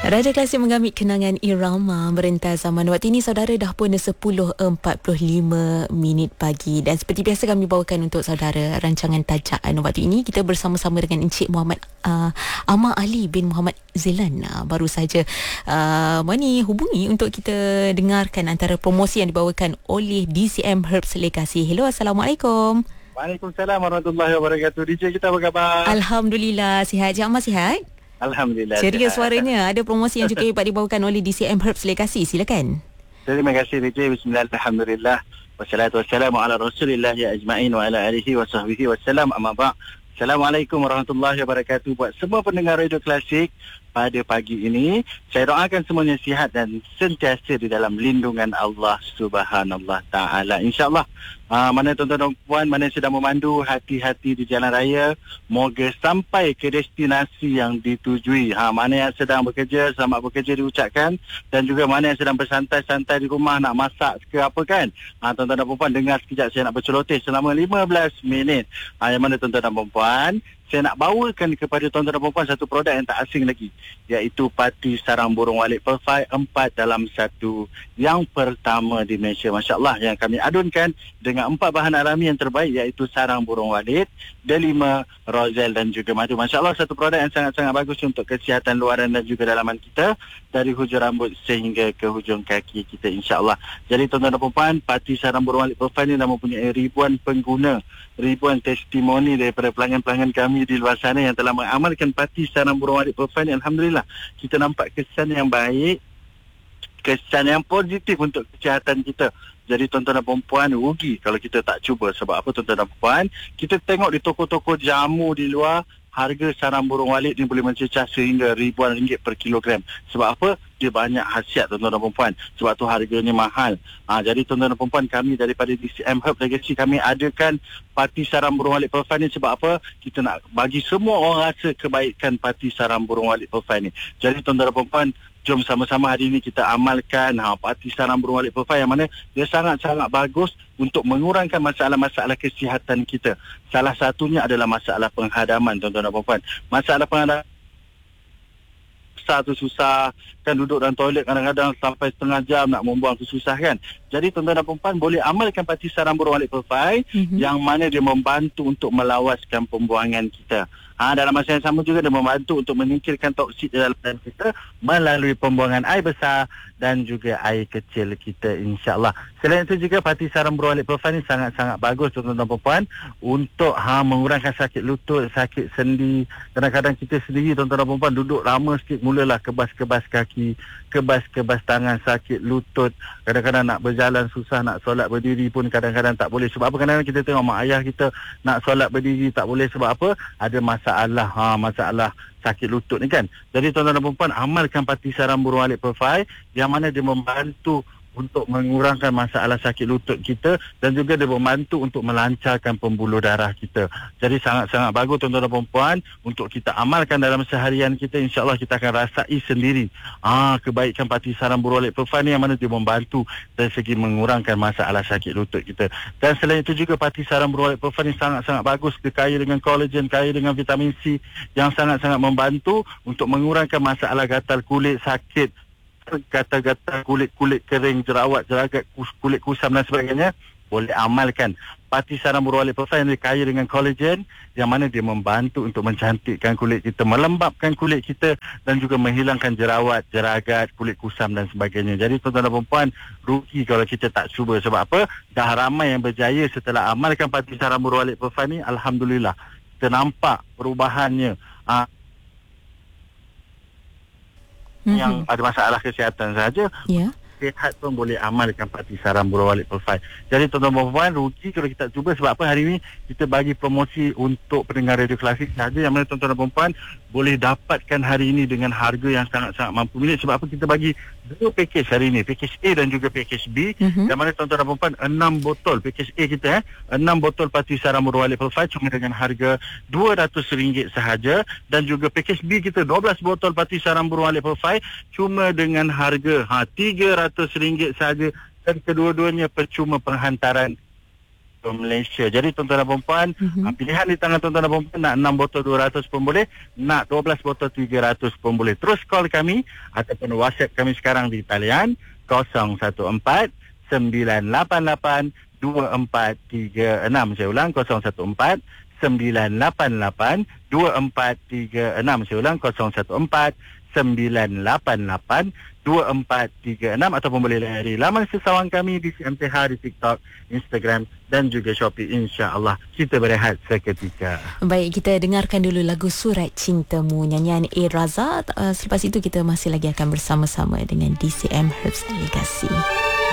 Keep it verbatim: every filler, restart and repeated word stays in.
Raja Klasik mengambil kenangan irama merentas zaman. Waktu ini saudara dah pun sepuluh empat puluh lima minit pagi dan seperti biasa kami bawakan untuk saudara rancangan tajaan. Waktu ini kita bersama-sama dengan Encik Muhammad uh, Ahmad Ali bin Muhammad Zilan. Uh, baru saja uh, Mani hubungi untuk kita dengarkan antara promosi yang dibawakan oleh D C M Herbs Legacy. Hello, Assalamualaikum. Waalaikumsalam warahmatullahi wabarakatuh. D J kita apa khabar? Alhamdulillah, sihat. Cik Ahmad sihat? Alhamdulillah. Ceria suaranya. Ada promosi yang juga dapat dibawakan oleh D C M Herbs Legacy. Silakan. Terima kasih D J. Bismillah, alhamdulillah. Wassalatu wassalamu ala rasulillah ya ajma'in wa ala alihi wa sahbihi wassalam. Amma ba'. Assalamualaikum warahmatullahi wabarakatuh. Buat semua pendengar Radio Klasik, pada pagi ini saya doakan semuanya sihat dan sentiasa di dalam lindungan Allah Subhanahu Taala. InsyaAllah uh, mana tuan-tuan dan puan, mana yang sedang memandu, hati-hati di jalan raya, moga sampai ke destinasi yang ditujui. Ha, mana yang sedang bekerja, selamat bekerja diucapkan, dan juga mana yang sedang bersantai-santai di rumah nak masak ke apa kan. Ha, tuan-tuan dan puan, dengar sekejap saya nak berceloteh selama lima belas minit. Ha, yang mana tuan-tuan dan puan, saya nak bawakan kepada tuan-tuan dan puan satu produk yang tak asing lagi, iaitu Pati Sarang Burung Walit Perfai empat dalam satu yang pertama di Malaysia. Masya Allah, yang kami adunkan dengan empat bahan alami yang terbaik, iaitu sarang burung walit, delima, rozel dan juga madu. Masya Allah, satu produk yang sangat-sangat bagus untuk kesihatan luaran dan juga dalaman kita, dari hujung rambut sehingga ke hujung kaki kita, insya Allah. Jadi tuan-tuan dan puan, Pati Sarang Burung Walit Perfai ini dah mempunyai ribuan pengguna, ribuan testimoni daripada pelanggan-pelanggan kami di luar sana yang telah mengamalkan Pati Sarang Burung Walit Perfai ini. Alhamdulillah, kita nampak kesan yang baik, kesan yang positif untuk kesihatan kita. Jadi tuan-tuan dan puan, rugi kalau kita tak cuba. Sebab apa tuan-tuan dan puan? Kita tengok di toko-toko jamu di luar, harga sarang burung walit ni boleh mencecah sehingga ribuan ringgit per kilogram. Sebab apa? Dia banyak khasiat tuan-tuan dan puan. Sebab tu harganya mahal. Ha, jadi tuan-tuan dan puan, kami daripada D C M Herbs Legacy, kami adakan Pati Sarang Burung Walit Perfai ni. Sebab apa? Kita nak bagi semua orang rasa kebaikan Pati Sarang Burung Walit Perfai ni. Jadi tuan-tuan dan puan, jom sama-sama hari ini kita amalkan ha, Pati Sarang Burung Walit Perfai, yang mana dia sangat-sangat bagus untuk mengurangkan masalah-masalah kesihatan kita. Salah satunya adalah masalah penghadaman tuan-tuan dan puan. Masalah penghadaman besar tu susah kan, duduk dalam toilet kadang-kadang sampai setengah jam nak membuang tu susah kan. Jadi tuan-tuan dan puan boleh amalkan Pati Sarang Burung Walit Perfai, mm-hmm. yang mana dia membantu untuk melawaskan pembuangan kita. Ha, dalam masa yang sama juga dia membantu untuk menyingkirkan toksik dalam badan kita melalui pembuangan air besar dan juga air kecil kita, insya-Allah. Selain itu juga Pati Sarang Burung Walit Perfai ni sangat-sangat bagus tuan-tuan dan puan untuk ha, mengurangkan sakit lutut, sakit sendi. Kadang-kadang kita sendiri tuan-tuan dan puan duduk lama sikit, mulalah kebas-kebas kaki, kebas-kebas tangan, sakit lutut. Kadang-kadang nak berjalan susah, nak solat berdiri pun kadang-kadang tak boleh. Sebab apa? Kadang-kadang kita tengok mak ayah kita nak solat berdiri tak boleh. Sebab apa? Ada masalah, ha, masalah sakit lutut ni kan. Jadi tuan-tuan dan puan, amalkan Pati Sarang Burung Walit Perfai, yang mana dia membantu untuk mengurangkan masalah sakit lutut kita, dan juga dia membantu untuk melancarkan pembuluh darah kita. Jadi sangat-sangat bagus tuan-tuan dan puan untuk kita amalkan dalam seharian kita. InsyaAllah kita akan rasai sendiri ah, kebaikan Pati Sarang Burung Walit Perfai ni, yang mana dia membantu dari segi mengurangkan masalah sakit lutut kita. Dan selain itu juga Pati Sarang Burung Walit Perfai ni sangat-sangat bagus, dia kaya dengan kolagen, kaya dengan vitamin C, yang sangat-sangat membantu untuk mengurangkan masalah gatal kulit, sakit gatal-gatal kulit-kulit kering, jerawat, jeragat, kulit kusam dan sebagainya. Boleh amalkan Pati Sarang Burung Walit Perfai yang kaya dengan kolagen, yang mana dia membantu untuk mencantikkan kulit kita, melembapkan kulit kita, dan juga menghilangkan jerawat, jeragat, kulit kusam dan sebagainya. Jadi tuan-tuan dan puan, rugi kalau kita tak cuba. Sebab apa? Dah ramai yang berjaya setelah amalkan Pati Sarang Burung Walit Perfai ni. Alhamdulillah, kita nampak perubahannya. Ah, Mm-hmm. yang ada masalah kesihatan saja, yeah. Sihat pun boleh amalkan Pati Sarang Burung Walit Perfai. Jadi tuan-tuan dan puan, rugi kalau kita cuba. Sebab apa? Hari ini kita bagi promosi untuk pendengar Radio Klasik saja, yang mana tuan-tuan dan puan boleh dapatkan hari ini dengan harga yang sangat-sangat mampu milik. Sebab apa? Kita bagi dua package hari ini, package A dan juga package B, mm-hmm. yang mana tuan-tuan dan puan enam botol package A kita eh enam botol Pati Sarang Burung Walit Perfai cuma dengan harga dua ratus ringgit sahaja, dan juga package B kita dua belas botol Pati Sarang Burung Walit Perfai cuma dengan harga ha tiga ratus ringgit sahaja, dan kedua-duanya percuma penghantaran untuk Malaysia. Jadi tuan-tuan dan puan-puan, Mhm. uh, pilihan di tangan tuan-tuan dan puan-puan, nak enam botol dua ratus pun boleh, nak dua belas botol tiga ratus pun boleh. Terus call kami ataupun WhatsApp kami sekarang di talian kosong satu empat sembilan lapan lapan dua empat tiga enam. Saya ulang, kosong satu empat sembilan lapan lapan dua empat tiga enam. Saya ulang, kosong satu empat sembilan lapan lapan dua empat tiga enam, ataupun boleh layari laman sesawang kami di C M T H di TikTok, Instagram dan juga Shopee. InsyaAllah kita berehat seketika. Baik, kita dengarkan dulu lagu Surat Cintamu nyanyian A. Raza. Uh, selepas itu kita masih lagi akan bersama-sama dengan D C M Herbs Legacy.